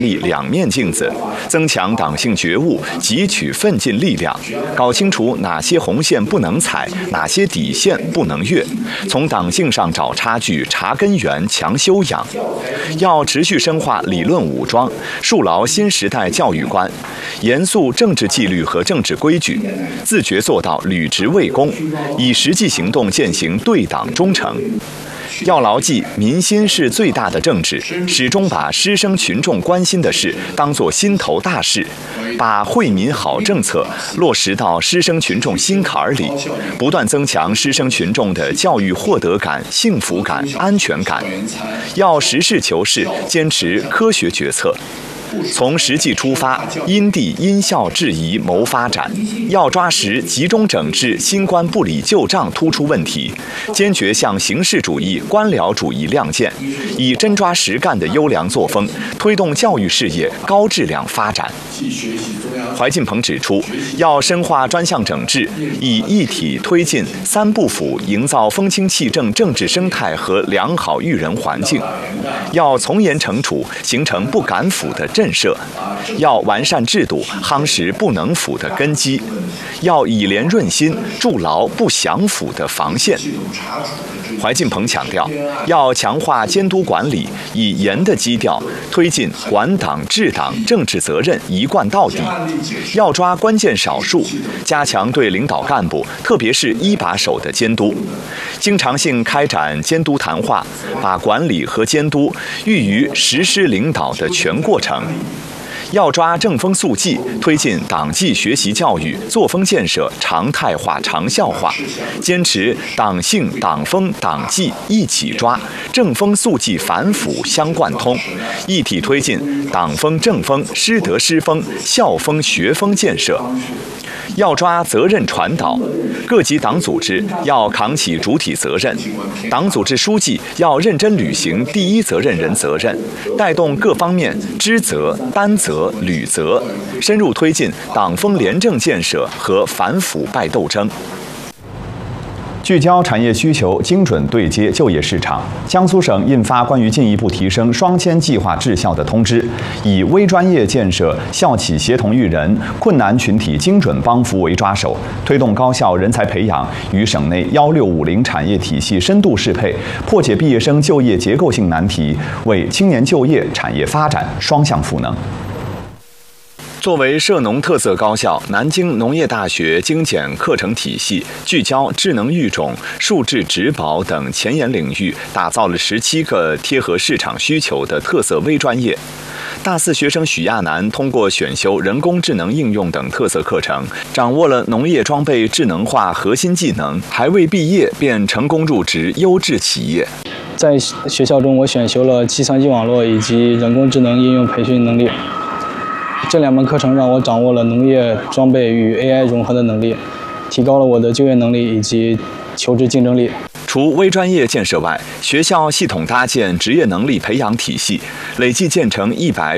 立两面镜子，增强党性觉悟，汲取奋进力量，搞清楚哪些红线不能踩，哪些底线不能越，从党性上找差距、查根源、强修养。要持续深化理论武装，树牢新时代教育观，严肃政治纪律和政治规矩，自觉做到履职为公，以实际行动践行对党忠诚。要牢记民心是最大的政治，始终把师生群众关心的事当作心头大事，把惠民好政策落实到师生群众心坎里，不断增强师生群众的教育获得感、幸福感、安全感。要实事求是，坚持科学决策。从实际出发，因地因效制宜谋发展。要抓实集中整治新冠不理旧账突出问题，坚决向形式主义、官僚主义亮剑，以真抓实干的优良作风，推动教育事业高质量发展。怀进鹏指出，要深化专项整治，以一体推进三不腐，营造风清气正政治生态和良好育人环境。要从严惩处，形成不敢腐的震慑；要完善制度，夯实不能腐的根基；要以廉润心，筑牢不降腐的防线。怀进鹏强调，要强化监督管理，以严的基调推进管党治党政治责任一贯到底。要抓关键少数，加强对领导干部，特别是一把手的监督，经常性开展监督谈话，把管理和监督寓于实施领导的全过程。要抓正风肃纪，推进党纪学习教育作风建设常态化、长效化，坚持党性、党风、党纪一起抓，正风肃纪反腐相贯通，一体推进党风、正风、师德师风、校风、学风建设。要抓责任传导，各级党组织要扛起主体责任，党组织书记要认真履行第一责任人责任，带动各方面知责、担责、履责，深入推进党风廉政建设和反腐败斗争。聚焦产业需求，精准对接就业市场。江苏省印发关于进一步提升双千计划质效的通知，以微专业建设、校企协同育人、困难群体精准帮扶为抓手，推动高校人才培养与省内1650产业体系深度适配，破解毕业生就业结构性难题，为青年就业、产业发展双向赋能。作为涉农特色高校，南京农业大学精简课程体系，聚焦智能育种、数字植保等前沿领域，打造了17个贴合市场需求的特色微专业。大四学生许亚楠通过选修人工智能应用等特色课程，掌握了农业装备智能化核心技能，还未毕业便成功入职优质企业。 在学校中，我选修了计算机网络以及人工智能应用培训能力。这2门课程让我掌握了农业装备与 AI 融合的能力，提高了我的就业能力以及求职竞争力。 除微专业建设外，学校系统搭建职业能力培养体系，累计建成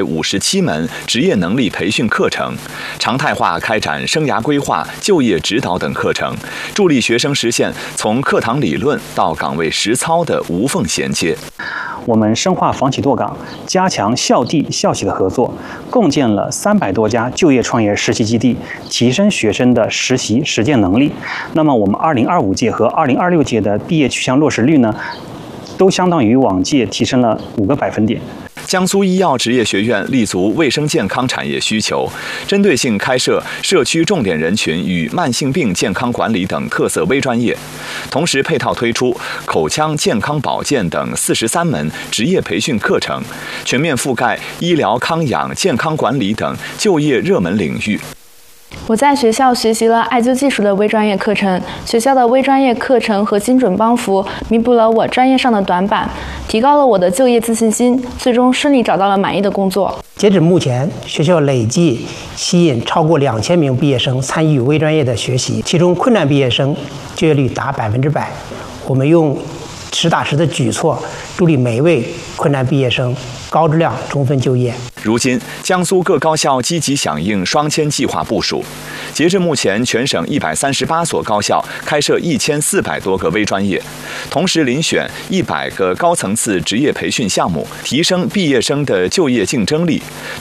157门职业能力培训课程，常态化开展生涯规划、就业指导等课程，助力学生实现从课堂理论到岗位实操的无缝衔接。 我们深化房企拓岗，加强校地校企的合作，共建了300多家就业创业实习基地，提升学生的实习实践能力。那么我们2025届和2026届的毕业取向落实率呢，都相当于往届提升了5个百分点。 江苏医药职业学院立足卫生健康产业需求，针对性开设社区重点人群与慢性病健康管理等特色微专业，同时配套推出口腔健康保健等43门职业培训课程，全面覆盖医疗康养、健康管理等就业热门领域。 我在学校学习了艾灸技术的微专业课程，学校的微专业课程和精准帮扶弥补了我专业上的短板，提高了我的就业自信心，最终顺利找到了满意的工作。 截止目前，学校累计吸引超过2000名毕业生参与微专业的学习，其中困难毕业生就业率达100%。我们用实打实的举措，助力每一位困难毕业生高质量充分就业。 如今，江苏各高校积极响应双千计划部署，截至目前，全省138所高校开设1400多个微专业，同时遴选100个高层次职业培训项目，提升毕业生的就业竞争力，